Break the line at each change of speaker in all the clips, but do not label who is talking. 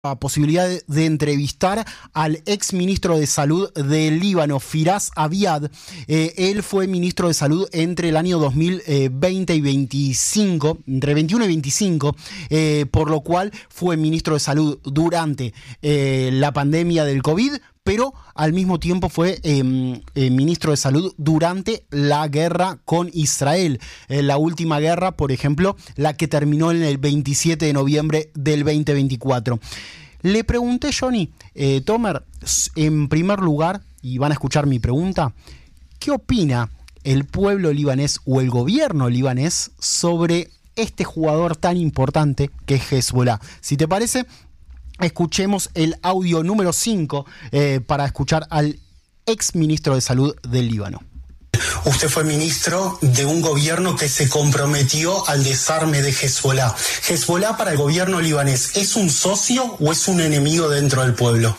la posibilidad de entrevistar al ex ministro de Salud del Líbano, Firas Abiad. Él fue ministro de Salud entre el año 2020 y 25, entre 21 y 25, por lo cual fue ministro de Salud durante la pandemia del COVID, pero al mismo tiempo fue ministro de Salud durante la guerra con Israel. La última guerra, por ejemplo, la que terminó en el 27 de noviembre del 2024. Le pregunté, Johnny, Tomer, en primer lugar, y van a escuchar mi pregunta, ¿qué opina el pueblo libanés o el gobierno libanés sobre este jugador tan importante que es Hezbollah? Si te parece, escuchemos el audio número 5 para escuchar al ex ministro de Salud del Líbano.
Usted fue ministro de un gobierno que se comprometió al desarme de Hezbollah. ¿Hezbollah para el gobierno libanés es un socio o es un enemigo dentro del pueblo?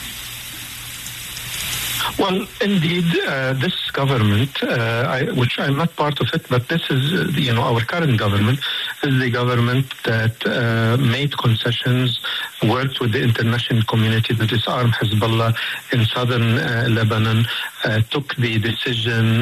Well, indeed, this government, which I'm not part of it, but this is, our current government is the government that made concessions, worked with the international community to disarm Hezbollah in southern Lebanon, took the decision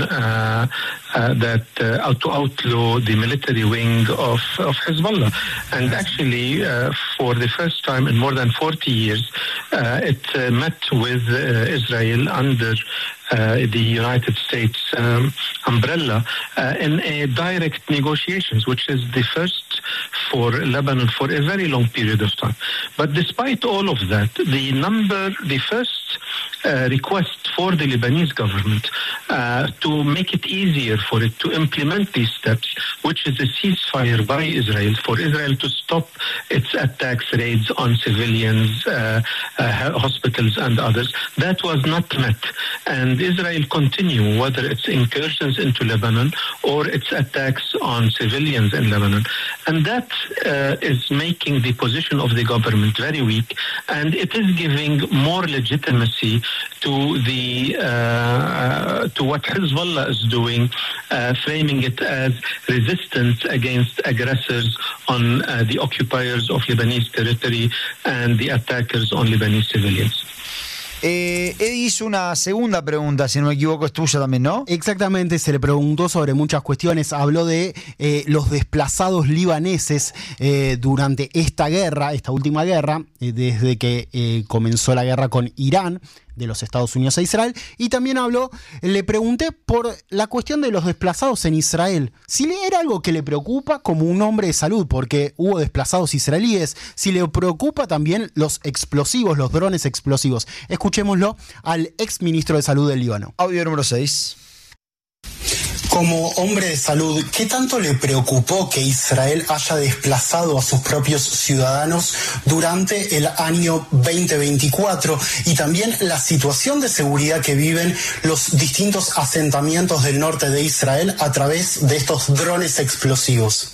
to outlaw the military wing of Hezbollah. And actually, for the first time in more than 40 years, it met with Israel under the United States umbrella in a direct negotiations, which is the first for Lebanon for a very long period of time. But despite all of that, the first request for the Lebanese government to make it easier for it to implement these steps, which is a ceasefire by Israel, for Israel to stop its attacks, raids on civilians, hospitals and others, that was not met. And Israel continue, whether it's incursions into Lebanon or its attacks on civilians in Lebanon. And that is making the position of the government very weak, and it is giving more legitimacy to to what Hezbollah is doing, framing it as resistance against aggressors on the occupiers of Lebanese territory and the attackers on Lebanese civilians.
Eddie hizo una segunda pregunta, si no me equivoco, es tuya también, ¿no?
Exactamente, se le preguntó sobre muchas cuestiones, habló de los desplazados libaneses durante esta última guerra, desde que comenzó la guerra con Irán, de los Estados Unidos a Israel, y también le pregunté por la cuestión de los desplazados en Israel, si era algo que le preocupa como un hombre de salud, porque hubo desplazados israelíes, si le preocupa también los explosivos, los drones explosivos. Escuchémoslo al ex ministro de Salud del Líbano.
Audio número 6.
Como hombre de salud, ¿qué tanto le preocupó que Israel haya desplazado a sus propios ciudadanos durante el año 2024 y también la situación de seguridad que viven los distintos asentamientos del norte de Israel a través de estos drones explosivos?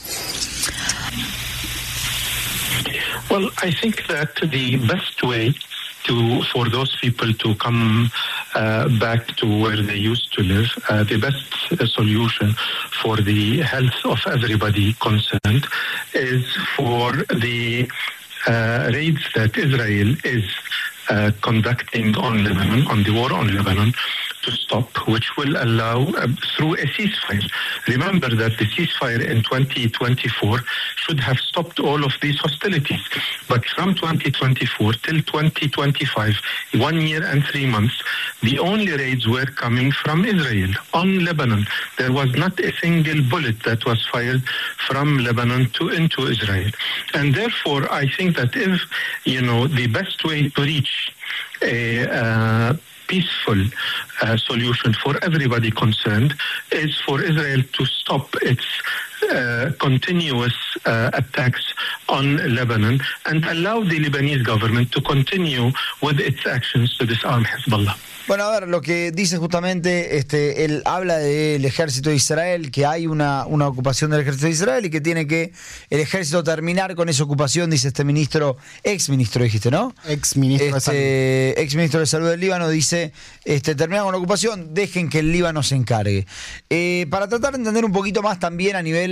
Well, I think that the best way for those people to come back to where they used to live, the best solution for the health of everybody concerned is for the raids that Israel is conducting on Lebanon, on the war on Lebanon, to stop, which will allow through a ceasefire. Remember that the ceasefire in 2024 should have stopped all of these hostilities. But from 2024 till 2025, 1 year and 3 months, the only raids were coming from Israel on Lebanon. There was not a single bullet that was fired from Lebanon into Israel. And therefore, I think that if, the best way to reach a peaceful solution for everybody concerned is for Israel to stop its continuous attacks on Lebanon and allow the Lebanese government to continue with its actions to disarm Hezbollah.
Bueno, a ver, lo que dice justamente, él habla del ejército de Israel, que hay una ocupación del ejército de Israel y que tiene que el ejército terminar con esa ocupación, dice este ministro, ex-ministro dijiste, ¿no?
Ex-ministro de Salud.
Ex-ministro de Salud del Líbano dice, terminar con la ocupación, dejen que el Líbano se encargue. Para tratar de entender un poquito más también a nivel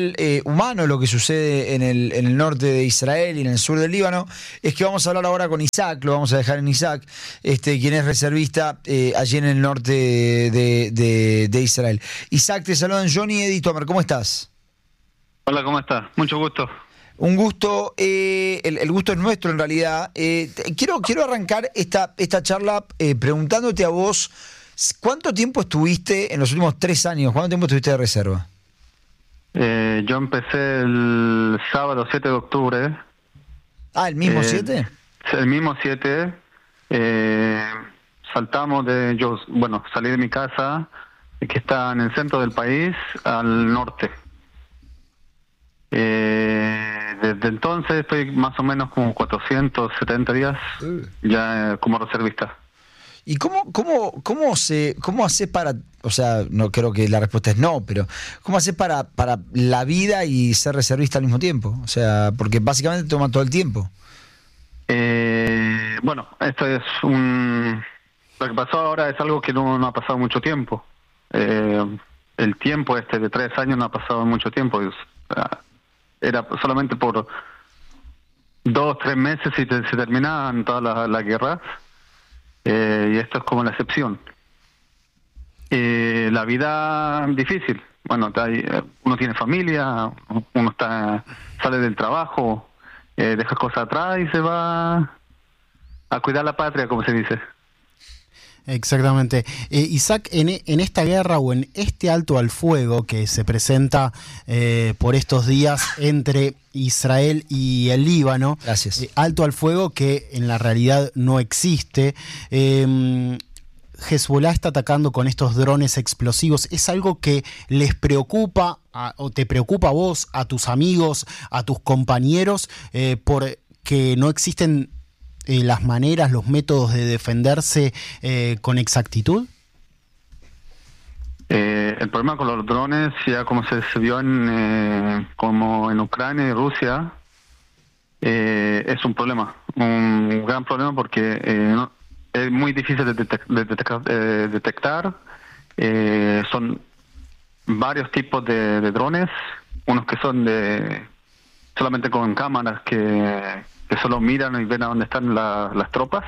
nivel humano lo que sucede en el norte de Israel y en el sur del Líbano, es que vamos a hablar ahora con Isaac, lo vamos a dejar en Isaac, quien es reservista allí en el norte de Israel. Isaac, te saludan Johnny y Eddie Tomer, ¿cómo estás?
Hola, ¿cómo estás? Mucho gusto.
Un gusto, el gusto es nuestro en realidad. Quiero arrancar esta charla preguntándote a vos, ¿cuánto tiempo estuviste en los últimos 3 años? ¿Cuánto tiempo estuviste de reserva?
Yo empecé el sábado 7 de octubre.
Ah, ¿el mismo 7?
El mismo 7. Salí de mi casa, que está en el centro del país, al norte. Desde entonces estoy más o menos como 470 días ya como reservista.
¿Y cómo haces para, o sea, no creo que la respuesta es no, pero cómo haces para la vida y ser reservista al mismo tiempo? O sea, porque básicamente toma todo el tiempo.
Bueno, esto es lo que pasó ahora es algo que no ha pasado mucho tiempo. El tiempo de 3 años no ha pasado mucho tiempo. Era solamente por 2-3 meses y se terminaban todas las guerras. Y esto es como la excepción. La vida difícil. Bueno, uno tiene familia, uno sale del trabajo, deja cosas atrás y se va a cuidar la patria, como se dice.
Exactamente. Isaac, en esta guerra o en este alto al fuego que se presenta por estos días entre Israel y el Líbano,
gracias.
Alto al fuego que en la realidad no existe. Hezbollah está atacando con estos drones explosivos. ¿Es algo que les preocupa o te preocupa a vos, a tus amigos, a tus compañeros, porque no existen las maneras, los métodos de defenderse con exactitud?
El problema con los drones, ya como se vio como en Ucrania y Rusia, es un problema, un gran problema porque es muy difícil de detectar. Son varios tipos de drones, unos que son solamente con cámaras que solo miran y ven a dónde están las tropas.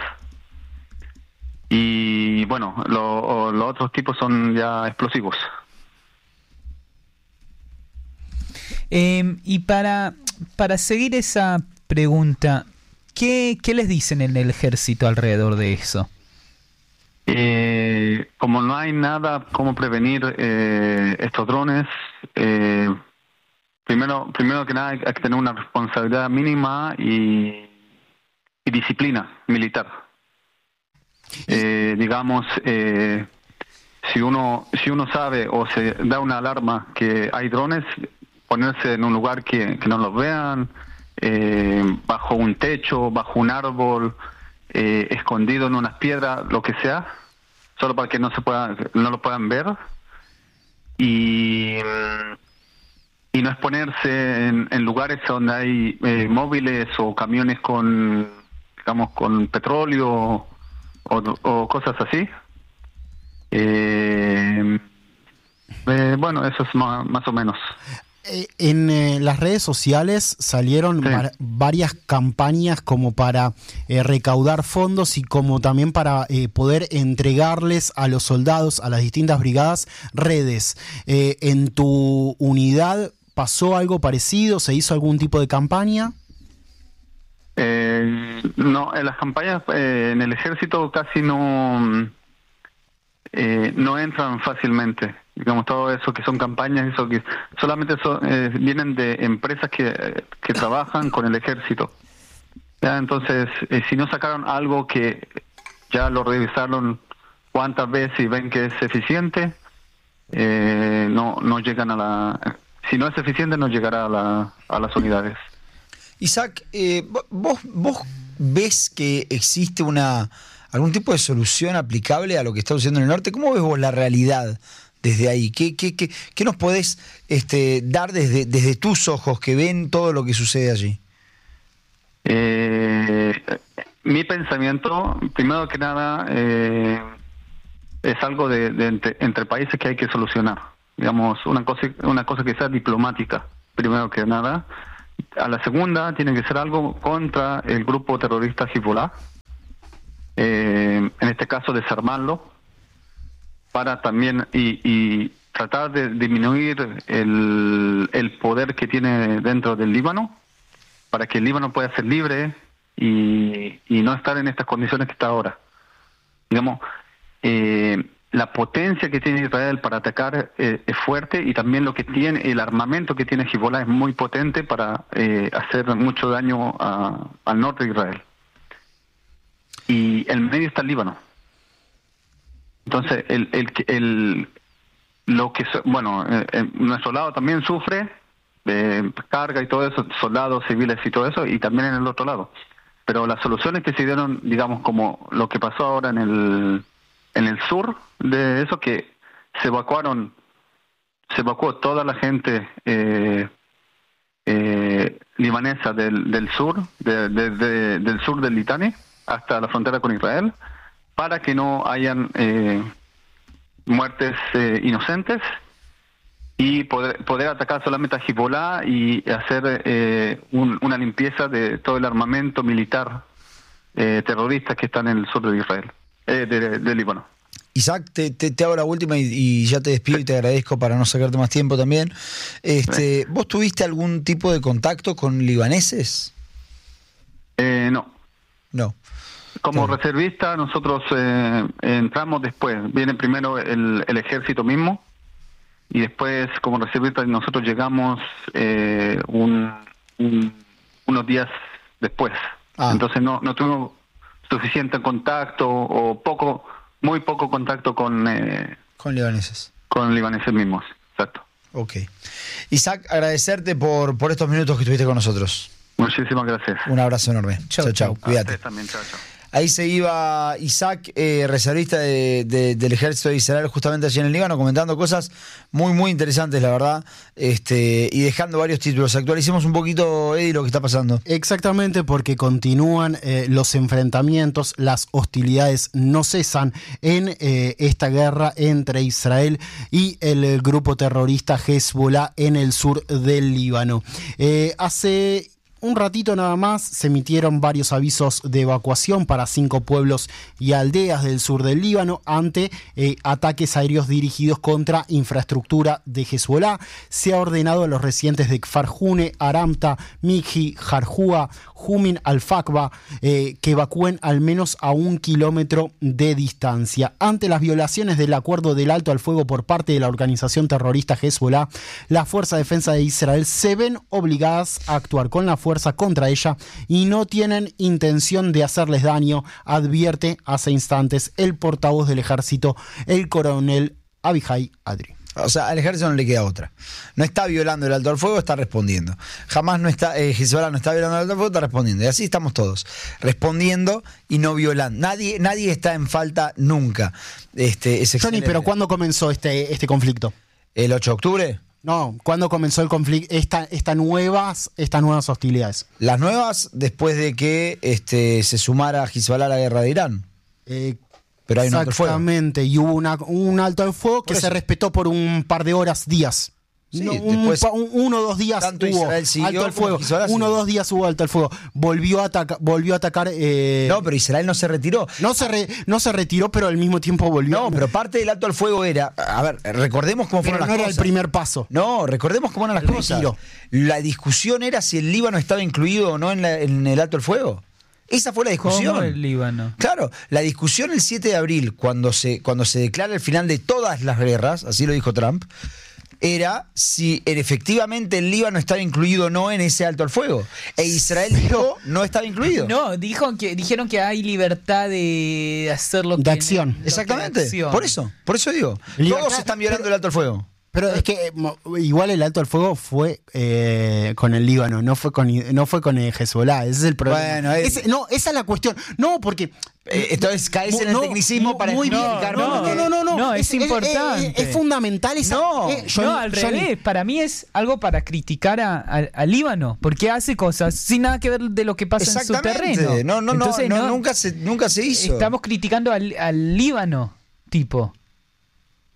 Y bueno, los otros tipos son ya explosivos.
Y para seguir esa pregunta, ¿qué les dicen en el ejército alrededor de eso?
Como no hay nada como prevenir estos drones, primero que nada hay que tener una responsabilidad mínima y disciplina militar. Digamos, si uno sabe o se da una alarma que hay drones, ponerse en un lugar que no los vean, bajo un techo, bajo un árbol, escondido en unas piedras, lo que sea, solo para que no lo puedan ver, y no exponerse en lugares donde hay móviles o camiones con petróleo o cosas así. Bueno, eso es más o menos.
En las redes sociales salieron varias campañas como para recaudar fondos y como también para poder entregarles a los soldados, a las distintas brigadas, redes. ¿En tu unidad pasó algo parecido? ¿Se hizo algún tipo de campaña?
No, en las campañas en el ejército casi no entran fácilmente. Digamos, todo eso que son campañas, eso que solamente vienen de empresas que trabajan con el ejército. ¿Ya? Entonces, si no sacaron algo que ya lo revisaron cuántas veces y ven que es eficiente, no llegan si no es eficiente, no llegará a las unidades.
Isaac, ¿vos ves que existe algún tipo de solución aplicable a lo que está sucediendo en el norte? ¿Cómo ves vos la realidad desde ahí? ¿Qué nos podés dar desde tus ojos que ven todo lo que sucede allí?
Mi pensamiento, primero que nada, es algo entre países que hay que solucionar. Digamos, una cosa que sea diplomática.
primero que nada. A la segunda, tiene que ser algo contra el grupo terrorista Hezbollah. En este caso, desarmarlo para también y tratar de disminuir el poder que tiene dentro del Líbano, para que el Líbano pueda ser libre y no estar en estas condiciones que está ahora. Digamos, la potencia que tiene Israel para atacar es fuerte, y también lo que tiene, el armamento que tiene Hezbollah es muy potente para hacer mucho daño al norte de Israel. Y en medio está el Líbano. Entonces, nuestro lado también sufre carga y todo eso, soldados civiles y todo eso, y también en el otro lado. Pero las soluciones que se dieron, digamos, como lo que pasó ahora en el sur de eso, que se evacuó toda la gente libanesa del sur, del sur del Litani hasta la frontera con Israel, para que no hayan muertes inocentes, y poder atacar solamente a Hezbollah y hacer una limpieza de todo el armamento militar terrorista que está en el sur de Israel, de Líbano.
Isaac, te hago la última y ya te despido y te agradezco para no sacarte más tiempo también. ¿Vos tuviste algún tipo de contacto con libaneses?
No.
No.
Como reservista, nosotros entramos después. Viene primero el ejército mismo, y después, como reservista, nosotros llegamos unos días después. Entonces no tuvimos suficiente contacto, o muy poco contacto con
libaneses.
Con libaneses mismos, exacto.
Ok. Isaac, agradecerte por estos minutos que estuviste con nosotros.
Muchísimas gracias.
Un abrazo enorme. Chao. Cuídate.
También, chao.
Ahí se iba Isaac, reservista del ejército de Israel, justamente allí en el Líbano, comentando cosas muy, muy interesantes, la verdad, y dejando varios títulos. Actualicemos un poquito, Eddie, lo que está pasando.
Exactamente, porque continúan los enfrentamientos, las hostilidades no cesan en esta guerra entre Israel y el grupo terrorista Hezbollah en el sur del Líbano. Hace un ratito nada más se emitieron varios avisos de evacuación para 5 pueblos y aldeas del sur del Líbano ante ataques aéreos dirigidos contra infraestructura de Hezbollah. Se ha ordenado a los residentes de Kfar June, Aramta, Mikhi, Jarjúa, Jumin al-Fakba que evacúen al menos a 1 kilómetro de distancia. Ante las violaciones del acuerdo del alto al fuego por parte de la organización terrorista Hezbollah, la Fuerza de Defensa de Israel se ven obligadas a actuar con la fuerza contra ella y no tienen intención de hacerles daño, advierte hace instantes el portavoz del ejército, el coronel Abihai Adri.
O sea, al ejército no le queda otra. No está violando el alto al fuego, está respondiendo. Jamás no está, Hezbollah no está violando el alto al fuego, está respondiendo. Y así estamos todos, respondiendo y no violando. Nadie está en falta nunca.
Johnny, pero ¿cuándo comenzó este conflicto?
¿El 8 de octubre?
No, ¿cuándo comenzó el conflicto? Estas nuevas hostilidades.
Las nuevas, después de que se sumara Hezbollah a la guerra de Irán. Pero hay un alto al fuego.
Exactamente, y hubo un alto al fuego que se respetó por un par de horas, días.
Sí,
después, 1 o 2 días
tanto
hubo alto al fuego. 1 o 2 días hubo alto al fuego. Volvió a atacar.
No, pero Israel no se retiró.
No se retiró, pero al mismo tiempo volvió.
No, pero parte del alto al fuego era. A ver, recordemos cómo fueron las cosas.
No era el primer paso.
No, recordemos cómo eran las cosas.
Retiro.
La discusión era si el Líbano estaba incluido o no en el alto al fuego. Esa fue la discusión.
¿Cómo el Líbano?
Claro, la discusión el 7 de abril, cuando se declara el final de todas las guerras, así lo dijo Trump, era si efectivamente el Líbano estaba incluido o no en ese alto al fuego. E Israel dijo no estaba incluido.
No, dijeron que hay libertad de hacer lo que...
De acción.
Exactamente. Por eso digo. Todos están violando el alto al fuego.
Pero es que igual el alto al fuego fue con el Líbano, no fue con Hezbollah. Ese es el problema.
Bueno,
esa es la cuestión. No, porque...
entonces caes en el tecnicismo para explicar.
No, es importante.
Es fundamental esa...
al revés. Para mí es algo para criticar al Líbano, porque hace cosas sin nada que ver de lo que pasa en su terreno.
Entonces, nunca se hizo.
Estamos criticando al Líbano, tipo...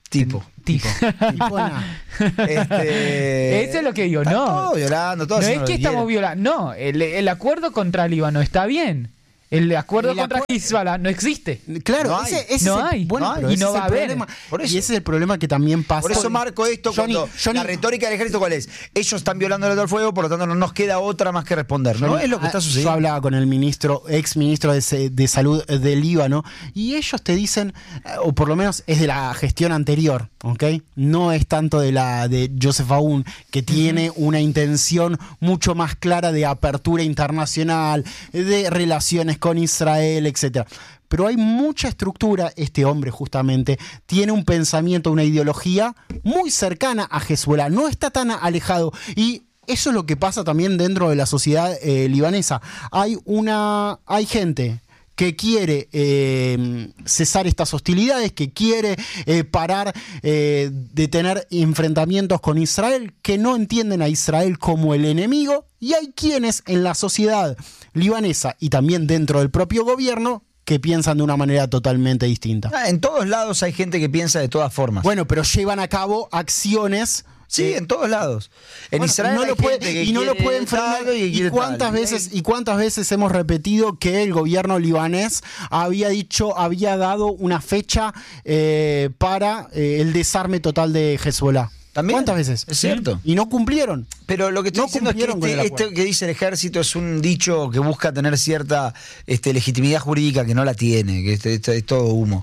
Tipo.
Eso es lo que digo, no.
Todo violando, todo
no es
lo
que estamos violando, no. El acuerdo contra Líbano está bien. El acuerdo contra Hezbollah no existe.
Claro,
no hay.
Bueno,
y no va a haber.
Y ese es el problema que también pasa.
Por eso marco esto cuando la retórica del ejército, ¿cuál es? Ellos están violando el alto al fuego, por lo tanto no nos queda otra más que responder. No es lo que está sucediendo.
Yo hablaba con el ex ministro de Salud del Líbano y ellos te dicen, o por lo menos es de la gestión anterior, ¿ok? No es tanto de Joseph Aoun, que tiene una intención mucho más clara de apertura internacional, de relaciones con Israel, etcétera. Pero hay mucha estructura. Este hombre justamente tiene un pensamiento, una ideología muy cercana a Hezbollah, no está tan alejado, y eso es lo que pasa también dentro de la sociedad libanesa. Hay gente que quiere cesar estas hostilidades, que quiere parar de tener enfrentamientos con Israel, que no entienden a Israel como el enemigo, y hay quienes en la sociedad libanesa y también dentro del propio gobierno que piensan de una manera totalmente distinta.
En todos lados hay gente que piensa de todas formas.
Bueno, pero llevan a cabo acciones.
Sí, en todos lados. En Israel
no lo pueden frenar. ¿Y cuántas veces hemos repetido que el gobierno libanés había dado una fecha para el desarme total de Hezbollah?
¿También?
¿Cuántas veces?
Es cierto.
Y no cumplieron.
Pero lo que estoy diciendo es que esto que dice el ejército es un dicho que busca tener cierta legitimidad jurídica, que no la tiene, que es todo humo.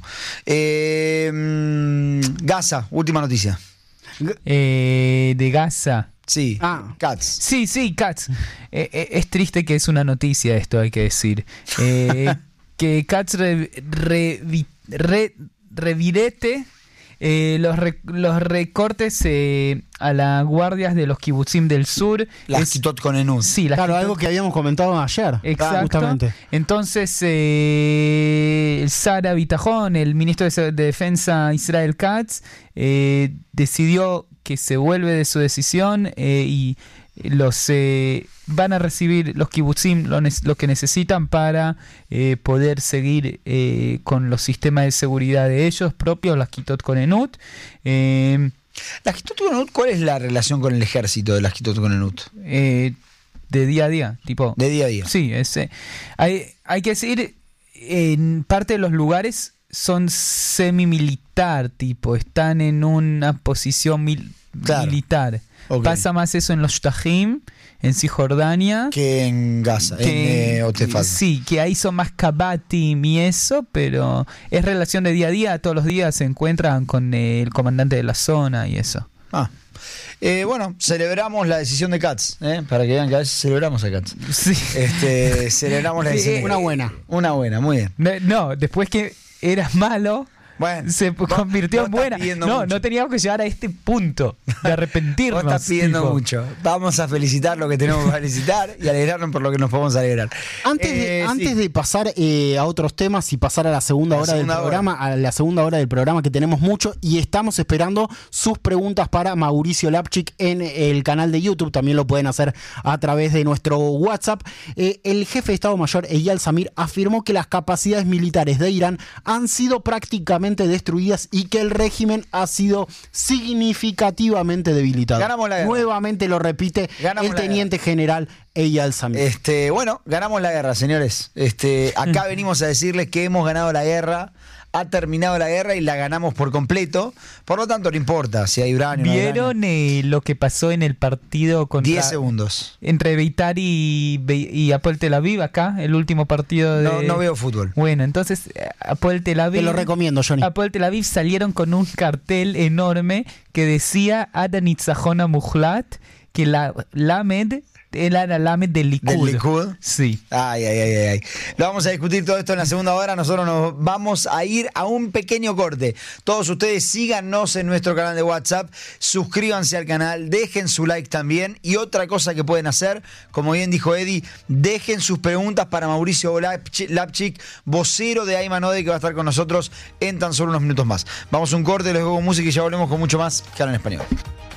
Gaza, última noticia.
De Gaza.
Sí, Katz.
Sí, Katz. Es triste que es una noticia esto, hay que decir. Que Katz revirete los recortes a las guardias de los kibutzim del sur.
Las Kitot con Enut.
Sí,
claro, algo que habíamos comentado ayer.
Exacto.
Justamente.
Entonces, el Sara Bitajón, el ministro de Defensa Israel Katz, decidió que se vuelve de su decisión y los van a recibir los kibutzim lo que necesitan para poder seguir con los sistemas de seguridad de ellos propios, las Kitot con Enut.
¿Las Kitot con Enut, cuál es la relación con el ejército de las Kitot con Enut?
De día a día, tipo.
De día a día.
Sí, hay que decir, en parte de los lugares son semi-militar, tipo, están en una posición militar. Okay. Pasa más eso en los Shtahim, en Cisjordania,
que en Gaza, en Otefat.
Sí, que ahí son más Kabatim y eso, pero es relación de día a día. Todos los días se encuentran con el comandante de la zona y eso.
Bueno, celebramos la decisión de Katz, para que vean que a veces celebramos a Katz.
Sí.
Celebramos la decisión. Una buena, muy bien.
No, después que eras malo,
bueno,
se convirtió en buena. No teníamos que llegar a este punto de arrepentirnos.
Vos estás pidiendo mucho. Vamos a felicitar lo que tenemos que felicitar y alegrarnos por lo que nos podemos alegrar.
Antes de pasar a otros temas y pasar a la segunda hora del programa, que tenemos mucho y estamos esperando sus preguntas para Mauricio Lapchik en el canal de YouTube. También lo pueden hacer a través de nuestro WhatsApp. El jefe de Estado Mayor, Eyal Zamir, afirmó que las capacidades militares de Irán han sido prácticamente destruidas y que el régimen ha sido significativamente debilitado.
Ganamos la guerra.
Nuevamente lo repite el teniente general Eyal Zamir.
Bueno, ganamos la guerra, señores. Acá venimos a decirles que hemos ganado la guerra. Ha terminado la guerra y la ganamos por completo. Por lo tanto, no importa si hay uranio.
¿Vieron lo que pasó en el partido contra
10 segundos
entre Beitar y Hapoel Tel Aviv acá? El último partido de...
No veo fútbol.
Bueno, entonces Hapoel Tel Aviv...
Te lo recomiendo, Johnny.
Hapoel Tel Aviv salieron con un cartel enorme que decía Ada Nitzahon Muhlat, que la Lamed... era la Lamed del Likud.
¿Del Likud?
Sí.
Ay. Lo vamos a discutir todo esto en la segunda hora. Nosotros nos vamos a ir a un pequeño corte. Todos ustedes síganos en nuestro canal de WhatsApp, suscríbanse al canal, dejen su like también. Y otra cosa que pueden hacer, como bien dijo Eddie, dejen sus preguntas para Mauricio Lapchik, vocero de Ayman Odeh, que va a estar con nosotros en tan solo unos minutos más. Vamos a un corte, les dejo con música y ya volvemos con mucho más que habla en español.